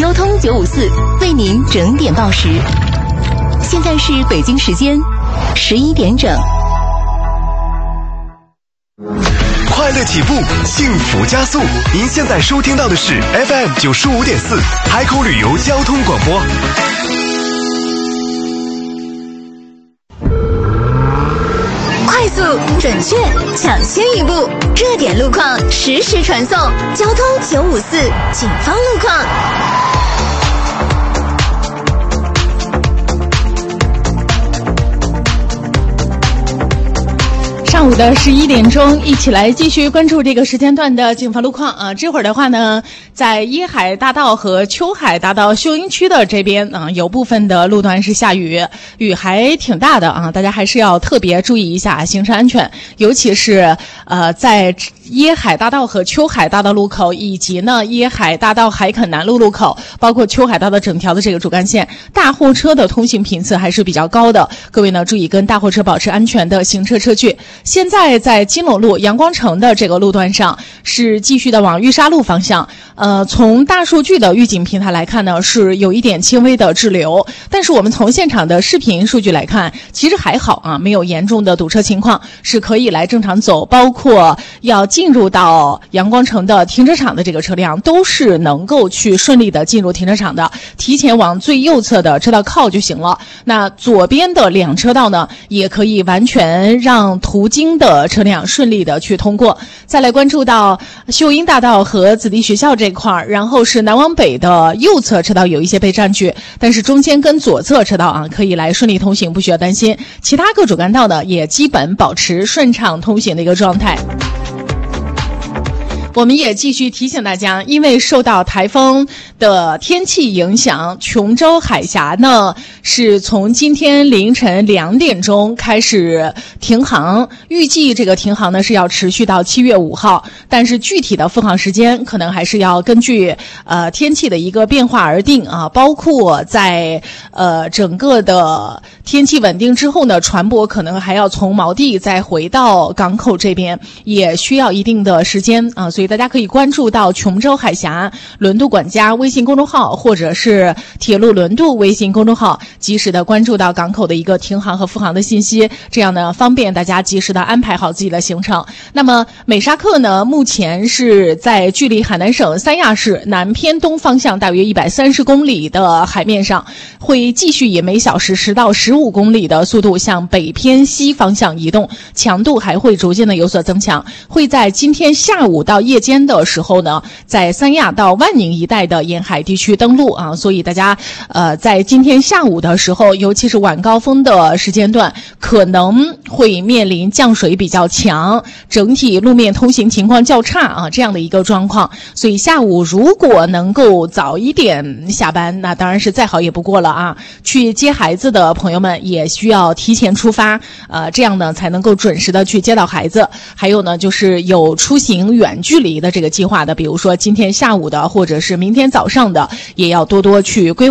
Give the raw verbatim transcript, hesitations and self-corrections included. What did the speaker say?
交通九五四为您整点报时。现在是北京时间十一点整。 快乐起步，幸福加速。您现在收听到的是 F M 九十五点四海口旅游交通广播。 快速、准确、抢先一步，热点路况实时传送。交通九五四警方路况。 上午的十一点钟，一起来继续关注这个时间段的警方路况啊。这会儿的话呢，在椰海大道和秋海大道秀英区的这边啊，有部分的路段是下雨，雨还挺大的啊，大家还是要特别注意一下行车安全，尤其是呃在椰海大道和秋海大道路口，以及呢椰海大道海垦南路路口，包括秋海大道整条的这个主干线，大货车的通行频次还是比较高的，各位呢注意跟大货车保持安全的行车车距。现在在金龙路阳光城的这个路段上是继续的往玉沙路方向，呃，从大数据的预警平台来看呢，是有一点轻微的滞留，但是我们从现场的视频数据来看，其实还好啊，没有严重的堵车情况，是可以来正常走，包括要进入到阳光城的停车场的这个车辆都是能够去顺利的进入停车场的，提前往最右侧的车道靠就行了。那左边的两车道呢，也可以完全让途经的车辆顺利的去通过。再来关注到秀英大道和子弟学校这块儿，然后是南往北的右侧车道有一些被占据，但是中间跟左侧车道啊可以来顺利通行，不需要担心。其他各主干道呢也基本保持顺畅通行的一个状态。我们也继续提醒大家，因为受到台风的天气影响，琼州海峡呢是从今天凌晨两点钟开始停航，预计这个停航呢是要持续到七月五号，但是具体的复航时间可能还是要根据呃天气的一个变化而定啊，包括在呃整个的天气稳定之后呢，船舶可能还要从锚地再回到港口这边，也需要一定的时间啊，所以大家可以关注到琼州海峡轮渡管家微信公众号，或者是铁路轮渡微信公众号，及时的关注到港口的一个停航和复航的信息，这样呢方便大家及时的安排好自己的行程。那么美沙克呢，目前是在距离海南省三亚市南偏东方向大约一百三十公里的海面上，会继续以每小时十到十五公里的速度向北偏西方向移动，强度还会逐渐的有所增强，会在今天下午到夜间的时候呢，在三亚到万宁一带的沿海地区登陆啊，所以大家呃在今天下午的时候，尤其是晚高峰的时间段，可能会面临降水比较强，整体路面通行情况较差啊这样的一个状况。所以下午如果能够早一点下班，那当然是再好也不过了啊。去接孩子的朋友们也需要提前出发，呃这样呢才能够准时的去接到孩子。还有呢就是有出行远距离的这个计划的，比如说今天下午的或者是明天早上的，也要多多去规划。